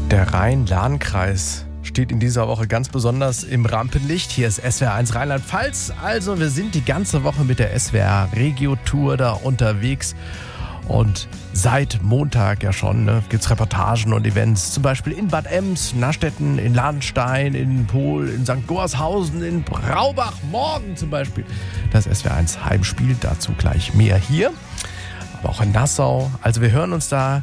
Der Rhein-Lahn-Kreis steht in dieser Woche ganz besonders im Rampenlicht. Hier ist SWR 1 Rheinland-Pfalz. Also wir sind die ganze Woche mit der SWR Regio-Tour da unterwegs. Und seit Montag ja schon gibt es Reportagen und Events. Zum Beispiel in Bad Ems, Nastetten, in Lahnstein, in Pohl, in St. Goarshausen, in Braubach. Morgen zum Beispiel das SWR 1 Heimspiel. Dazu gleich mehr hier. Aber auch in Nassau. Also wir hören uns da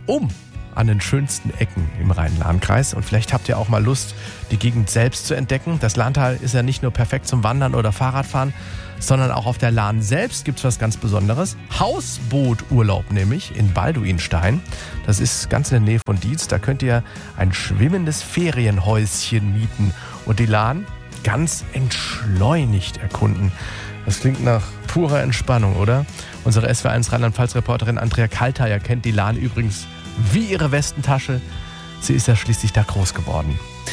an den schönsten Ecken im Rhein-Lahn-Kreis. Und vielleicht habt ihr auch mal Lust, die Gegend selbst zu entdecken. Das Lahntal ist ja nicht nur perfekt zum Wandern oder Fahrradfahren, sondern auch auf der Lahn selbst gibt es was ganz Besonderes. Hausbooturlaub nämlich in Balduinstein. Das ist ganz in der Nähe von Dietz. Da könnt ihr ein schwimmendes Ferienhäuschen mieten und die Lahn ganz entschleunigt erkunden. Das klingt nach purer Entspannung, oder? Unsere SWR 1 Rheinland-Pfalz-Reporterin Andrea Kalteier kennt die Lahn übrigens wie ihre Westentasche. Sie ist ja schließlich da groß geworden.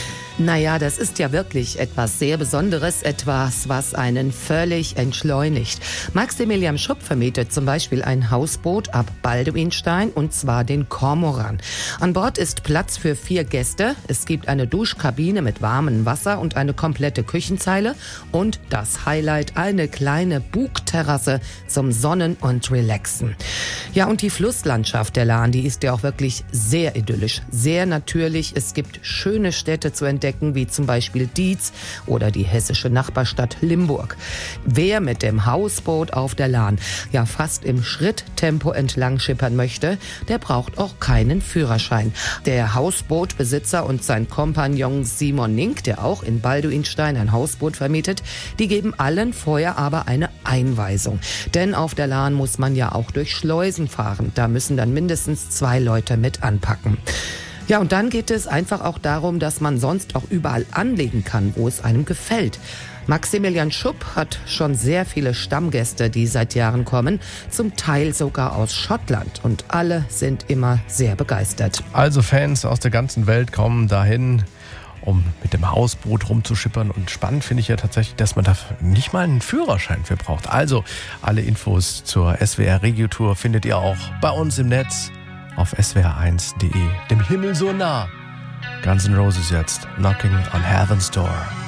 Naja, das ist ja wirklich etwas sehr Besonderes, etwas, was einen völlig entschleunigt. Maximilian Schupp vermietet zum Beispiel ein Hausboot ab Balduinstein, und zwar den Kormoran. An Bord ist Platz für 4 Gäste. Es gibt eine Duschkabine mit warmem Wasser und eine komplette Küchenzeile. Und das Highlight, eine kleine Bugterrasse zum Sonnen und Relaxen. Ja, und die Flusslandschaft der Lahn, die ist ja auch wirklich sehr idyllisch, sehr natürlich. Es gibt schöne Städte zu entdecken, wie zum Beispiel Dietz oder die hessische Nachbarstadt Limburg. Wer mit dem Hausboot auf der Lahn ja fast im Schritttempo entlang schippern möchte, der braucht auch keinen Führerschein. Der Hausbootbesitzer und sein Kompagnon Simon Nink, der auch in Balduinstein ein Hausboot vermietet, die geben allen vorher aber eine Einweisung. Denn auf der Lahn muss man ja auch durch Schleusen fahren. Da müssen dann mindestens 2 Leute mit anpacken. Ja, und dann geht es einfach auch darum, dass man sonst auch überall anlegen kann, wo es einem gefällt. Maximilian Schupp hat schon sehr viele Stammgäste, die seit Jahren kommen, zum Teil sogar aus Schottland. Und alle sind immer sehr begeistert. Also Fans aus der ganzen Welt kommen dahin, um mit dem Hausboot rumzuschippern. Und spannend finde ich ja tatsächlich, dass man da nicht mal einen Führerschein für braucht. Also alle Infos zur SWR Regio-Tour findet ihr auch bei uns im Netz auf swr1.de. Dem Himmel so nah. Guns N' Roses jetzt. Knocking on Heaven's Door.